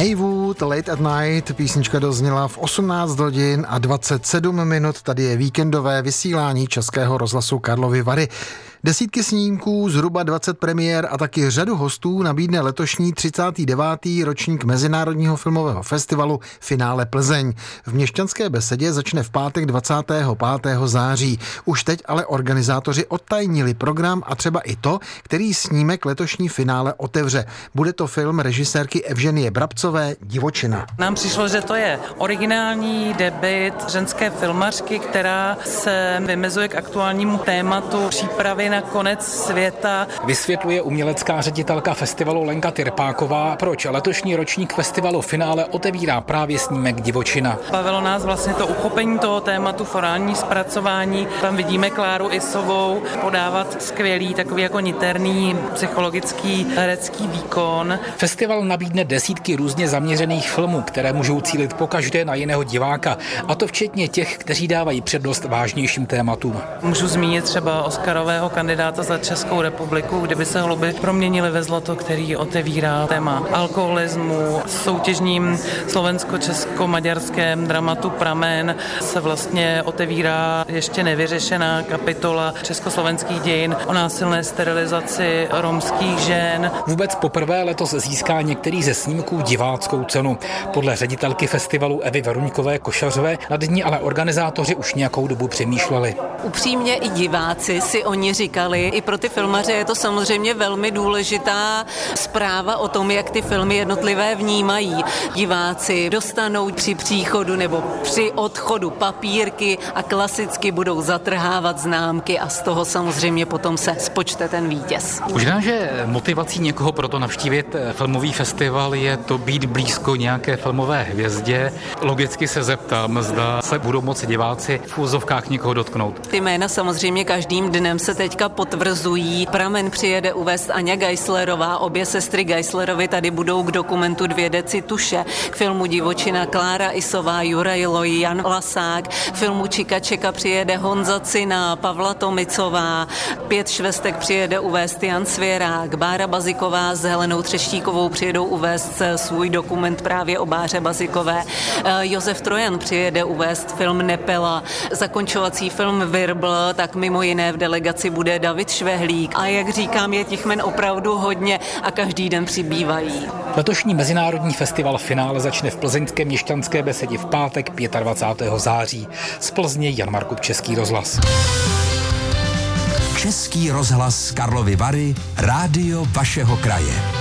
Maywood, Late at Night, písnička dozněla v 18 hodin a 27 minut. Tady je víkendové vysílání Českého rozhlasu Karlovy Vary. Desítky snímků, zhruba 20 premiér a taky řadu hostů nabídne letošní 39. ročník Mezinárodního filmového festivalu Finále Plzeň. V Měšťanské besedě začne v pátek 25. září. Už teď ale organizátoři odtajnili program a třeba i to, který snímek letošní finále otevře. Bude to film režisérky Evženie Brabcové Divočina. Nám přišlo, že to je originální debut ženské filmařky, která se vymezuje k aktuálnímu tématu přípravy na konec světa. Vysvětluje umělecká ředitelka festivalu Lenka Tyrpáková, proč letošní ročník festivalu Finále otevírá právě snímek Divočina. Bavilo nás vlastně to uchopení toho tématu, forální zpracování. Tam vidíme Kláru Isovou podávat skvělý, takový jako niterný psychologický herecký výkon. Festival nabídne desítky různě zaměřených filmů, které můžou cílit pokaždé na jiného diváka, a to včetně těch, kteří dávají přednost vážnějším tématům. Můžu zmínit třeba Oscarového kandidáta za Českou republiku, kdyby se holuby proměnili ve zlato, který otevírá téma alkoholismu. V soutěžním slovensko-česko-maďarském dramatu Pramen se vlastně otevírá ještě nevyřešená kapitola československých dějin o násilné sterilizaci romských žen. Vůbec poprvé letos získá některý ze snímků diváckou cenu. Podle ředitelky festivalu Evy Veruňkové Košařové nad ní ale organizátoři už nějakou dobu přemýšleli. Upřímně i diváci si oni říkali, i pro ty filmaře je to samozřejmě velmi důležitá zpráva o tom, jak ty filmy jednotlivé vnímají. Diváci dostanou při příchodu nebo při odchodu papírky a klasicky budou zatrhávat známky a z toho samozřejmě potom se spočte ten vítěz. Možná, že motivací někoho pro to navštívit filmový festival je to být blízko nějaké filmové hvězdě. Logicky se zeptám, zda se budou moci diváci v úzovkách někoho dotknout. Ty jména samozřejmě každým dnem se teďka potvrzují. Pramen přijede uvést Aňa Geislerová, obě sestry Geislerovy tady budou k dokumentu Dvě deci tuše, k filmu Divočina Klára Isová, Juraj Loj, Jan Lasák, k filmu Čika Čeka přijede Honza Cina, Pavla Tomicová, 5 švestek přijede uvést Jan Svěrák, Bára Baziková s Helenou Třeštíkovou přijedou uvést svůj dokument právě o Báře Bazikové, Josef Trojan přijede uvést film Nepela, zakončovací film Virbl, tak mimo jiné v delegaci bude David Švehlík a jak říkám, je těch men opravdu hodně a každý den přibývají. Letošní mezinárodní festival Finále začne v plzeňské Měšťanské besedě v pátek 25. září. Z Plzně Jan Markup, Český rozhlas. Český rozhlas Karlovy Vary, rádio vašeho kraje.